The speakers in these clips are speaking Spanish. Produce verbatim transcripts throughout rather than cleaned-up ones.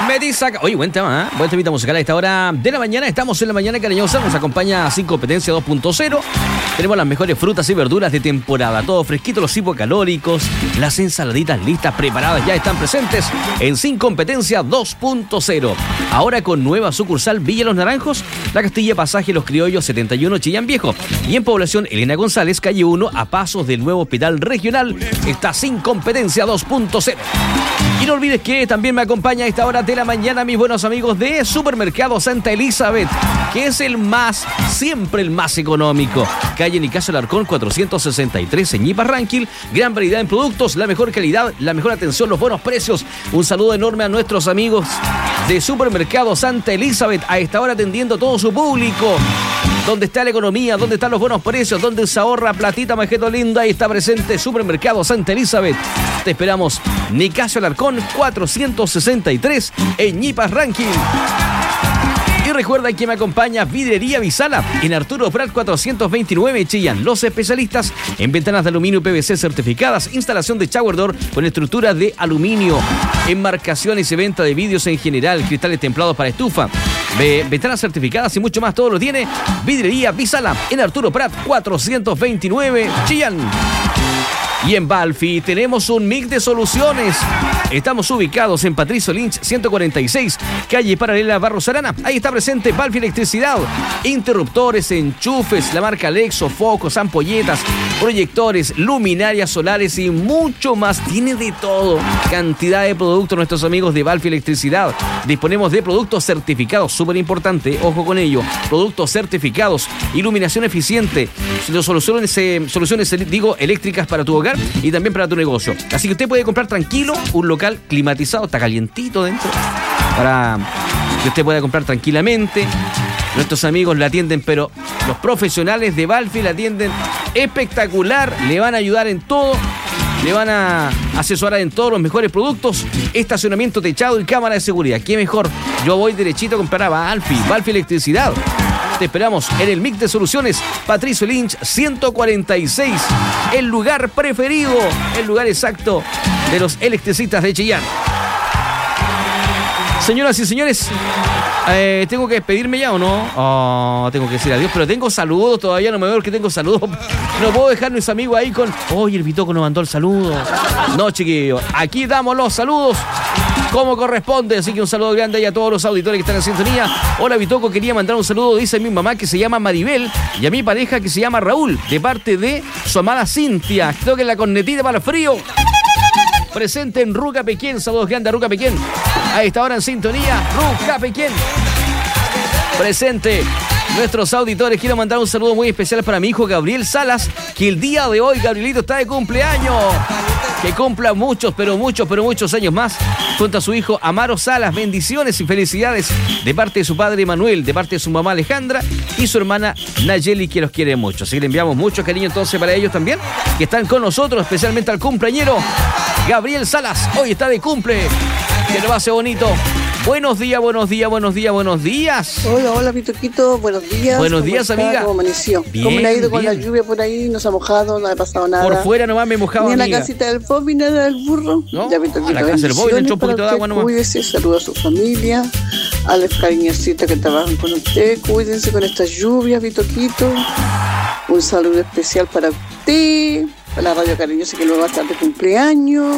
Melissa. Oye, buen tema, ¿eh? Buen temita musical a esta hora de la mañana. Estamos en la mañana cariñosa. Nos acompaña Sin Competencia dos punto cero. Tenemos las mejores frutas y verduras de temporada. Todo fresquito, los hipocalóricos. Las ensaladitas listas, preparadas, ya están presentes en Sin Competencia dos punto cero. Ahora con nueva sucursal Villa Los Naranjos, La Castilla, Pasaje Los Criollos setenta y uno, Chillán Viejo. Y en Población Elena González, calle uno, a pasos del nuevo hospital regional, está Sin Competencia dos punto cero. Y no olvides que también me acompaña a esta hora de la mañana mis buenos amigos de Supermercado Santa Elizabeth, que es el más, siempre el más económico. Calle Nicasio Alarcón cuatrocientos sesenta y tres en Ñipa Ranquil. Gran variedad en productos, la mejor calidad, la mejor atención, los buenos precios. Un saludo enorme a nuestros amigos de Supermercado Santa Elizabeth, a esta hora atendiendo a todo su público. ¿Dónde está la economía? ¿Dónde están los buenos precios? ¿Dónde se ahorra platita, majeto linda? Ahí está presente Supermercado Santa Elizabeth. Te esperamos. Nicasio Alarcón cuatrocientos sesenta y tres en Ñipa Ranking. Y recuerda que me acompaña Vidrería Visala en Arturo Prat cuatrocientos veintinueve, Chillán. Los especialistas en ventanas de aluminio P V C certificadas, instalación de shower door con estructura de aluminio, enmarcaciones y venta de vidrios en general, cristales templados para estufa, ventanas certificadas y mucho más. Todo lo tiene Vidrería Visala en Arturo Prat cuatrocientos veintinueve, Chillán. Y en Balfi tenemos un mix de soluciones. Estamos ubicados en Patricio Lynch ciento cuarenta y seis, calle paralela Barros Arana. Ahí está presente Balfi Electricidad. Interruptores, enchufes, la marca Lexo, focos, ampolletas, proyectores, luminarias solares y mucho más. Tiene de todo. Cantidad de productos nuestros amigos de Balfi Electricidad. Disponemos de productos certificados, súper importante, ojo con ello. Productos certificados, iluminación eficiente, soluciones, eh, soluciones digo, eléctricas para tu hogar y también para tu negocio. Así que usted puede comprar tranquilo un local climatizado, está calientito dentro, para que usted pueda comprar tranquilamente. Nuestros amigos la atienden, pero los profesionales de Balfi la atienden espectacular, le van a ayudar en todo, le van a asesorar en todos los mejores productos, estacionamiento techado y cámara de seguridad. ¿Qué mejor? Yo voy derechito a comprar a Balfi, Balfi Electricidad. Te esperamos en el mix de soluciones Patricio Lynch ciento cuarenta y seis, el lugar preferido, el lugar exacto de los electricistas de Chillán. Señoras y señores, eh, ¿tengo que despedirme ya o no? Oh, tengo que decir adiós, pero tengo saludos, todavía no me veo que tengo saludos. No puedo dejar a mis amigos ahí con... Oye, el Vitoco nos mandó el saludo. No, chiquillos, aquí damos los saludos como corresponde, así que un saludo grande ahí a todos los auditores que están en sintonía. Hola Vitoco, quería mandar un saludo, dice mi mamá que se llama Maribel y a mi pareja que se llama Raúl, de parte de su amada Cintia. Toquen la cornetita para el frío. Presente en Ruca Pequén, saludos grandes a Ruca Pequén. A esta hora en sintonía, Ruca Pequén. Presente nuestros auditores. Quiero mandar un saludo muy especial para mi hijo Gabriel Salas, que el día de hoy, Gabrielito, está de cumpleaños. Que cumpla muchos, pero muchos, pero muchos años más junto a su hijo Amaro Salas. Bendiciones y felicidades de parte de su padre Manuel, de parte de su mamá Alejandra y su hermana Nayeli, que los quiere mucho. Así que le enviamos mucho cariño entonces para ellos también, que están con nosotros, especialmente al cumpleañero Gabriel Salas. Hoy está de cumple. Que lo hace bonito. Buenos días, buenos días, buenos días, buenos días. Hola, hola, Vitoquito, buenos días. Buenos días, está? amiga. ¿Cómo amaneció? Bien, ¿Cómo le ha ido con bien. la lluvia por ahí? ¿No se ha mojado? ¿No ha pasado nada? Por fuera nomás me mojaba, ni en la amiga. casita del Fobi, nada del burro. No, ya, Vitoquito, a la casa del Fobi le entró un poquito de agua nomás. Cuídese, saluda a su familia, a las cariñositas que trabajan con usted. Cuídense con estas lluvias, Vitoquito. Un saludo especial para usted, para la radio cariñosa que luego va a estar de cumpleaños.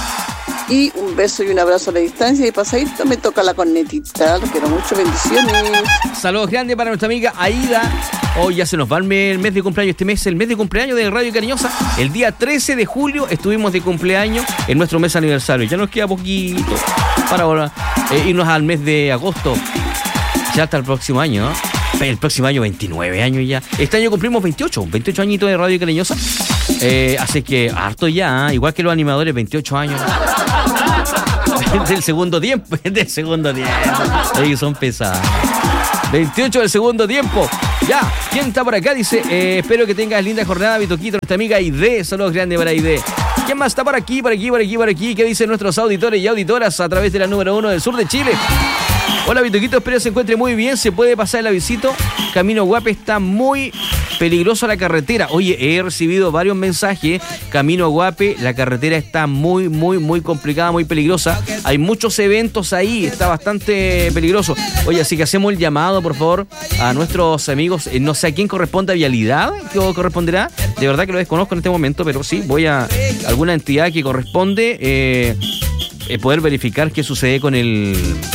Y un beso y un abrazo a la distancia. Y pasadito me toca la cornetita. Los quiero mucho, bendiciones. Saludos grandes para nuestra amiga Aida. Hoy ya se nos va el mes, el mes de cumpleaños. Este mes, el mes de cumpleaños de Radio Cariñosa. El día trece de julio estuvimos de cumpleaños en nuestro mes aniversario. Ya nos queda poquito para ahora, eh, irnos al mes de agosto. Ya hasta el próximo año, ¿no? El próximo año, veintinueve años ya. Este año cumplimos veintiocho, veintiocho añitos de Radio Cariñosa. Eh, así que harto ya, ¿eh? Igual que los animadores, veintiocho años. Del segundo tiempo, del segundo tiempo. Ellos son pesados. veintiocho del segundo tiempo. Ya, ¿quién está por acá? Dice, eh, espero que tengas linda jornada, Vitoquito, nuestra amiga Aide. Saludos grandes para Aide. ¿Quién más está por aquí, por aquí, por aquí, por aquí? ¿Qué dicen nuestros auditores y auditoras a través de la número uno del sur de Chile? Hola, Vitoquito, espero que se encuentre muy bien. ¿Se puede pasar el avisito? Camino Guape está muy peligrosa la carretera. Oye, he recibido varios mensajes, camino a Guape, la carretera está muy, muy, muy complicada, muy peligrosa. Hay muchos eventos ahí, está bastante peligroso. Oye, así que hacemos el llamado, por favor, a nuestros amigos, eh, no sé a quién corresponde a Vialidad, ¿qué corresponderá? De verdad que lo desconozco en este momento, pero sí, voy a alguna entidad que corresponde eh, eh, poder verificar qué sucede con el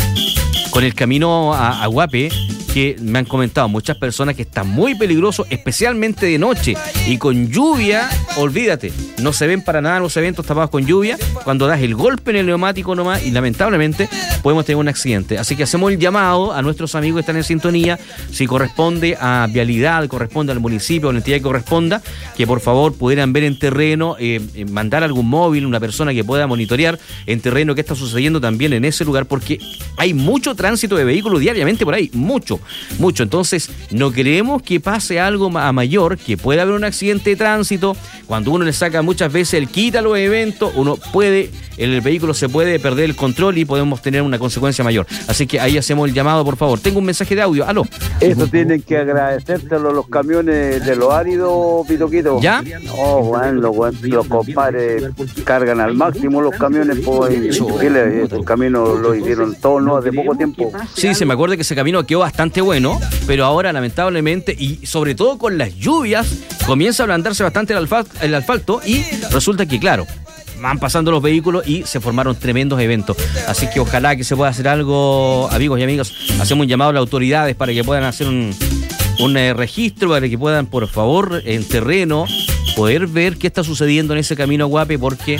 con el camino a, a Guape, que me han comentado muchas personas que está muy peligroso, especialmente de noche y con lluvia. Olvídate, no se ven para nada los eventos tapados con lluvia, cuando das el golpe en el neumático nomás y lamentablemente podemos tener un accidente. Así que hacemos el llamado a nuestros amigos que están en sintonía, si corresponde a Vialidad, corresponde al municipio o la entidad que corresponda, que por favor pudieran ver en terreno, eh, eh, mandar algún móvil, una persona que pueda monitorear en terreno qué está sucediendo también en ese lugar, porque hay mucho tránsito de vehículos diariamente por ahí, mucho. Mucho, entonces no queremos que pase algo a mayor, que pueda haber un accidente de tránsito. Cuando uno le saca muchas veces el quita a los eventos, uno puede, el vehículo se puede perder el control y podemos tener una consecuencia mayor. Así que ahí hacemos el llamado, por favor. Tengo un mensaje de audio, aló. Eso tienen que agradecértelo los camiones de los áridos, Pitoquito. ¿Ya? Oh, bueno, los, los compadres cargan al máximo los camiones, pues, el camino lo hicieron todos, ¿no? Hace poco tiempo. Sí, se me acuerda que ese camino quedó bastante bueno, pero ahora lamentablemente, y sobre todo con las lluvias, comienza a ablandarse bastante el asfalto, el asfalto y resulta que, claro, van pasando los vehículos y se formaron tremendos eventos. Así que ojalá que se pueda hacer algo, amigos y amigas. Hacemos un llamado a las autoridades para que puedan hacer un, un eh, registro, para que puedan, por favor, en terreno, poder ver qué está sucediendo en ese camino a Guape, porque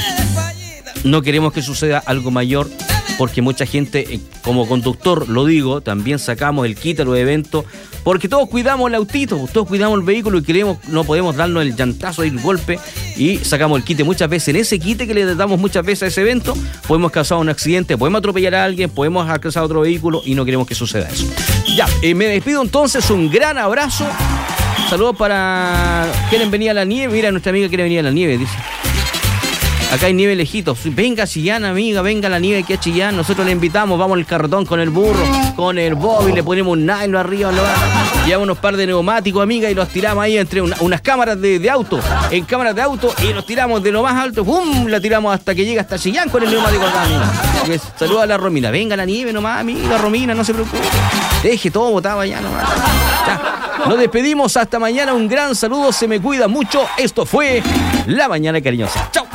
no queremos que suceda algo mayor, porque mucha gente, como conductor, lo digo, también sacamos el kit a los eventos, porque todos cuidamos el autito, todos cuidamos el vehículo y queremos, no podemos darnos el llantazo y el golpe y sacamos el quite. Muchas veces en ese quite que le damos muchas veces a ese evento, podemos causar un accidente, podemos atropellar a alguien, podemos alcanzar otro vehículo y no queremos que suceda eso. Ya, eh, me despido entonces, un gran abrazo, saludos para... ¿Quieren venir a la nieve? Mira, nuestra amiga quiere venir a la nieve, dice. Acá hay nieve lejitos. Venga Chillán, amiga, venga la nieve aquí a Chillán. Nosotros le invitamos, vamos al carretón con el burro, con el Bobby, le ponemos un nylon arriba, ¿no? Llevamos unos par de neumáticos, amiga, y los tiramos ahí entre una, unas cámaras de, de auto, en cámaras de auto, y los tiramos de lo más alto, ¡pum! La tiramos hasta que llega hasta Chillán con el neumático acá, amiga. Saluda a la Romina. Venga la nieve nomás, amiga Romina, no se preocupe. Deje todo botado allá nomás. Ya. Nos despedimos, hasta mañana, un gran saludo, se me cuida mucho. Esto fue La Mañana Cariñosa. ¡Chao!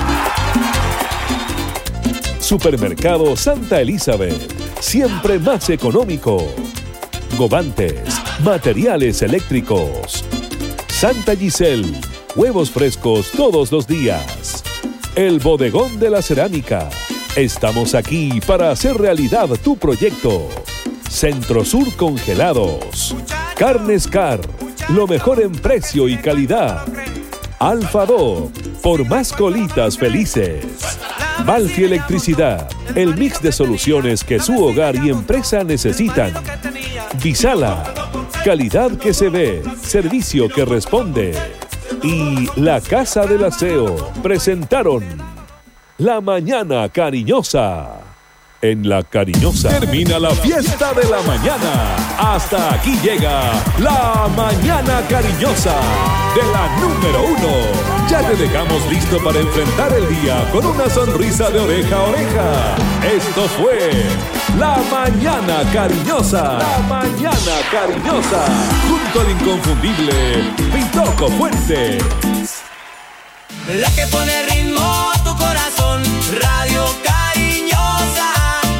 Supermercado Santa Elizabeth, siempre más económico. Govantes, materiales eléctricos. Santa Giselle, huevos frescos todos los días. El bodegón de la cerámica. Estamos aquí para hacer realidad tu proyecto. Centro Sur Congelados. Carnes Car, lo mejor en precio y calidad. Alfa Dog, por más colitas felices. Balfi Electricidad, el mix de soluciones que su hogar y empresa necesitan. Visala, calidad que se ve, servicio que responde. Y La Casa del Aseo presentaron La Mañana Cariñosa. En La Cariñosa termina la fiesta de la mañana. Hasta aquí llega La Mañana Cariñosa de la número uno. Ya te dejamos listo para enfrentar el día con una sonrisa de oreja a oreja. Esto fue La Mañana Cariñosa. La Mañana Cariñosa. Junto al inconfundible Pitoco Fuentes. La que pone ritmo a tu corazón, Radio Cariñosa.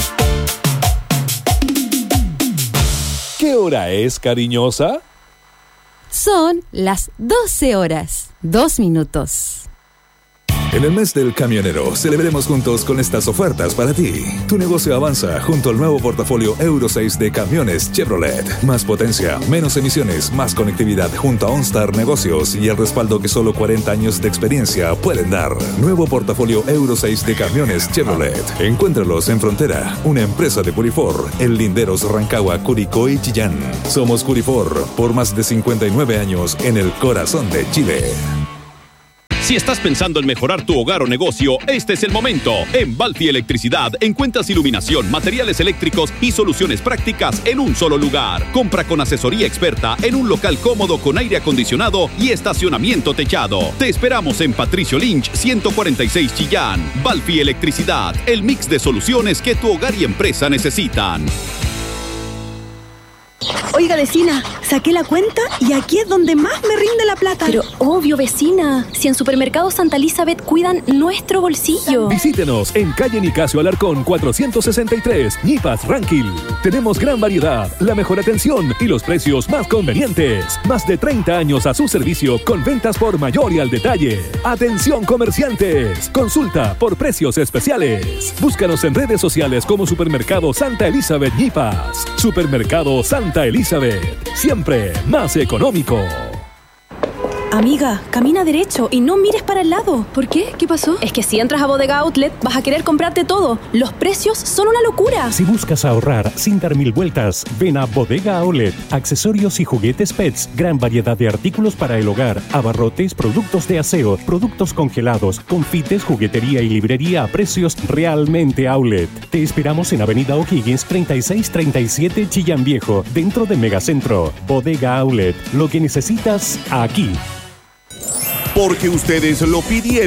¿Qué hora es, cariñosa? Son las doce horas, dos minutos. En el mes del camionero, celebremos juntos con estas ofertas para ti. Tu negocio avanza junto al nuevo portafolio Euro seis de camiones Chevrolet. Más potencia, menos emisiones, más conectividad junto a OnStar Negocios y el respaldo que solo cuarenta años de experiencia pueden dar. Nuevo portafolio Euro seis de camiones Chevrolet. Encuéntralos en Frontera, una empresa de Curifor, en Linderos, Rancagua, Curicó y Chillán. Somos Curifor, por más de cincuenta y nueve años en el corazón de Chile. Si estás pensando en mejorar tu hogar o negocio, este es el momento. En Balfi Electricidad encuentras iluminación, materiales eléctricos y soluciones prácticas en un solo lugar. Compra con asesoría experta en un local cómodo con aire acondicionado y estacionamiento techado. Te esperamos en Patricio Lynch ciento cuarenta y seis Chillán. Balfi Electricidad, el mix de soluciones que tu hogar y empresa necesitan. Oiga, vecina, saqué la cuenta y aquí es donde más me rinde la plata. Pero obvio, vecina, si en Supermercado Santa Elizabeth cuidan nuestro bolsillo. Visítenos en calle Nicasio Alarcón cuatrocientos sesenta y tres, Ñipas, Ranquil. Tenemos gran variedad, la mejor atención y los precios más convenientes. Más de treinta años a su servicio con ventas por mayor y al detalle. Atención comerciantes, consulta por precios especiales. Búscanos en redes sociales como Supermercado Santa Elizabeth Ñipas. Supermercado Santa Elizabeth, siempre más económico. Amiga, camina derecho y no mires para el lado. ¿Por qué? ¿Qué pasó? Es que si entras a Bodega Outlet vas a querer comprarte todo. Los precios son una locura. Si buscas ahorrar sin dar mil vueltas, ven a Bodega Outlet. Accesorios y juguetes Pets, gran variedad de artículos para el hogar, abarrotes, productos de aseo, productos congelados, confites, juguetería y librería a precios realmente Outlet. Te esperamos en Avenida O'Higgins treinta y seis treinta y siete Chillán Viejo, dentro de Megacentro. Bodega Outlet, lo que necesitas aquí. Porque ustedes lo pidieron.